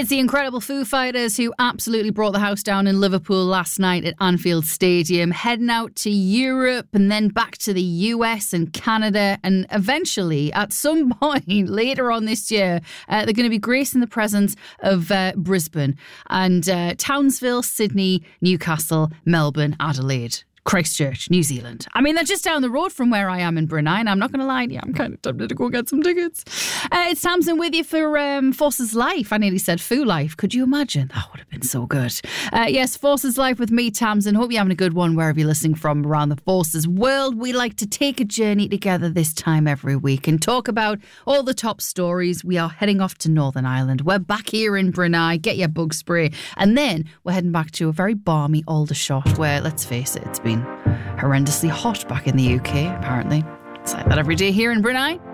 It's the incredible Foo Fighters who absolutely brought the house down in Liverpool last night at Anfield Stadium, heading out to Europe and then back to the US and Canada, and eventually, at some point later on this year, they're going to be gracing the presence of Brisbane and Townsville, Sydney, Newcastle, Melbourne, Adelaide, Christchurch, New Zealand. I mean, they're just down the road from where I am in Brunei, and I'm not going to lie to you, I'm kind of tempted to go get some tickets. It's Tamsin with you for Forces Life. I nearly said Foo Life. Could you imagine? That would have been so good. Yes, Forces Life with me, Tamsin. Hope you're having a good one wherever you're listening from around the Forces world. We like to take a journey together this time every week and talk about all the top stories. We are heading off to Northern Ireland. We're back here in Brunei. Get your bug spray. And then we're heading back to a very balmy Aldershot where, let's face it, it's been horrendously hot back in the UK, apparently. It's like that every day here in Brunei.